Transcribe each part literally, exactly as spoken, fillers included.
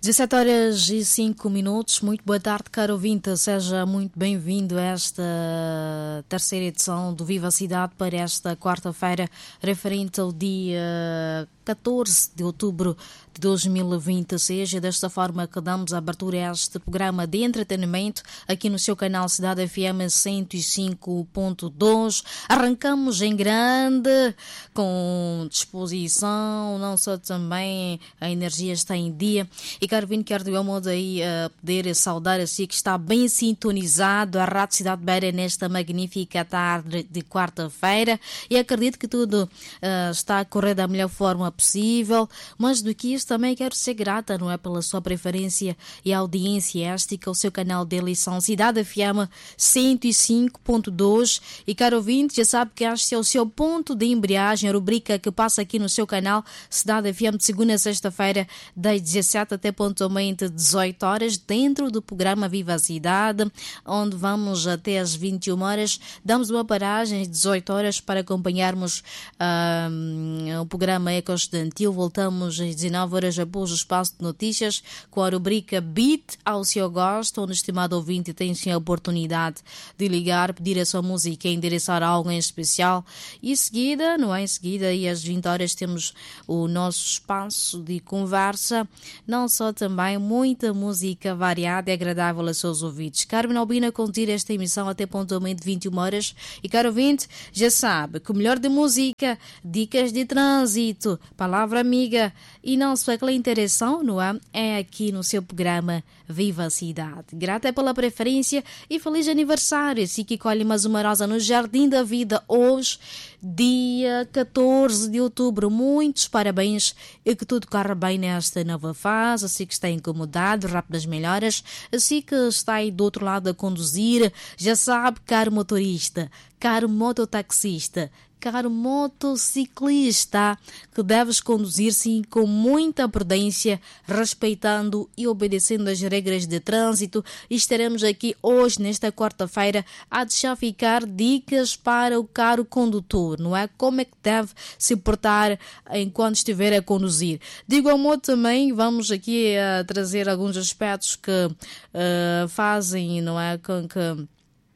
dezessete horas e cinco minutos, muito boa tarde, caro ouvinte, seja muito bem-vindo a esta terceira edição do Viva a Cidade para esta quarta-feira, referente ao dia catorze de outubro de dois mil e vinte e seis. É desta forma que damos a abertura a este programa de entretenimento aqui no seu canal Cidade F M cento e cinco ponto dois. Arrancamos em grande, com disposição, não só também a energia está em dia. E quero vir, quero de meu modo aí a poder saudar a si que está bem sintonizado a Rádio Cidade Beira nesta magnífica tarde de quarta-feira, e acredito que tudo uh, está a correr da melhor forma possível. Mas do que isso também quero ser grata, não é, pela sua preferência e audiência esta que é o seu canal de eleição Cidade F M cento e cinco ponto dois. E caro ouvinte, já sabe que este é o seu ponto de embreagem, a rubrica que passa aqui no seu canal Cidade F M de segunda a sexta-feira das dezassete até pontualmente dezoito horas, dentro do programa Viva a Cidade, onde vamos até às vinte e uma horas. Damos uma paragem às dezoito horas para acompanharmos uh, o programa Eco Estudantil. Voltamos às dezenove horas após o espaço de notícias com a rubrica Beat ao seu gosto, onde o estimado ouvinte tem sim a oportunidade de ligar, pedir a sua música e endereçar algo em especial. E em seguida, não é? Em seguida, e às vinte horas temos o nosso espaço de conversa, não só também muita música variada e agradável a seus ouvidos. Carmen Albina conduzir esta emissão até pontualmente vinte e uma horas. E caro ouvinte, já sabe que o melhor de música, dicas de trânsito, palavra amiga e não só aquela interação, não é? É aqui no seu programa Viva a Cidade. Grata pela preferência e feliz aniversário. Se que colhe mais uma rosa no Jardim da Vida hoje, dia catorze de outubro. Muitos parabéns e que tudo corra bem nesta nova fase. Assim que está incomodado, rápidas melhoras. Assim que está aí do outro lado a conduzir, já sabe, caro motorista, caro mototaxista, caro motociclista, que deves conduzir sim com muita prudência, respeitando e obedecendo as regras de trânsito. E estaremos aqui hoje, nesta quarta-feira, a deixar ficar dicas para o caro condutor, não é? Como é que deve se portar enquanto estiver a conduzir. De igual modo também vamos aqui a trazer alguns aspectos que uh, fazem, não é, com que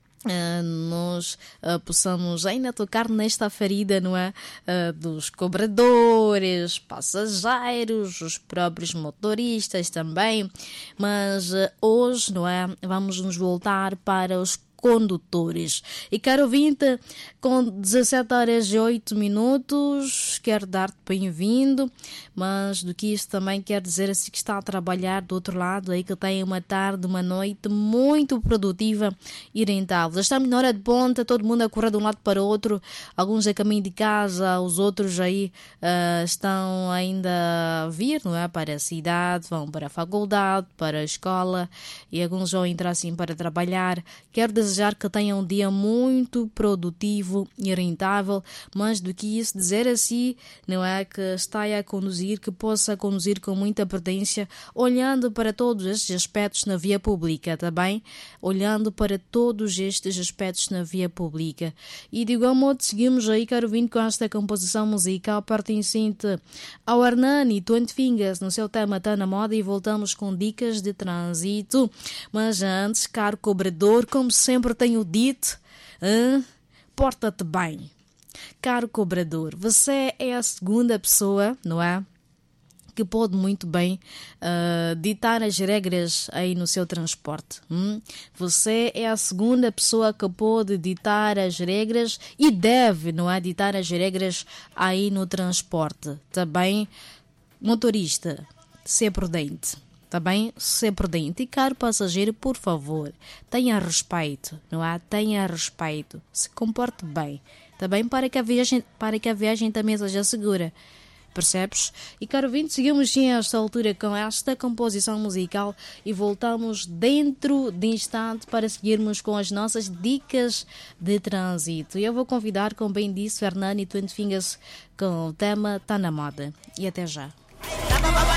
Uh, nós uh, possamos ainda tocar nesta ferida, não é? Uh, dos cobradores, passageiros, os próprios motoristas também. Mas uh, hoje, não é? Vamos nos voltar para os condutores. E caro ouvinte, com dezassete horas e oito minutos, quero dar-te bem-vindo, mas do que isso também quero dizer assim que está a trabalhar do outro lado, aí que tem uma tarde, uma noite muito produtiva e rentável. Estamos na hora de ponta, todo mundo a correr de um lado para o outro, alguns a caminho de casa, os outros aí uh, estão ainda a vir, não é? Para a cidade, vão para a faculdade, para a escola, e alguns vão entrar assim para trabalhar. Quero desejar que tenham um dia muito produtivo e rentável, mas do que isso dizer assim, não é, que está a conduzir, que possa conduzir com muita prudência, olhando para todos estes aspectos na via pública, tá bem? Olhando para todos estes aspectos na via pública. E de igual modo seguimos aí, caro vindo, com esta composição musical pertencente ao Hernani, Twenty Fingers, no seu tema Tá na Moda, e voltamos com dicas de trânsito. Mas antes, caro cobrador, como sempre Sempre tenho dito, hein? Porta-te bem. Caro cobrador, você é a segunda pessoa, não é? Que pode muito bem uh, ditar as regras aí no seu transporte. Hum? Você é a segunda pessoa que pode ditar as regras e deve, não é? Ditar as regras aí no transporte. Também, motorista, ser prudente. Tá bem? Ser prudente. E caro passageiro, por favor, tenha respeito, não é? Tenha respeito. Se comporte bem. Tá bem? Para que a viagem, para que a viagem também seja segura. Percebes? E caro vinte, seguimos sim a esta altura com esta composição musical e voltamos dentro de instante para seguirmos com as nossas dicas de trânsito. E eu vou convidar, como bem disse, Fernando e Twenty Fingers com o tema Tá na Moda. E até já.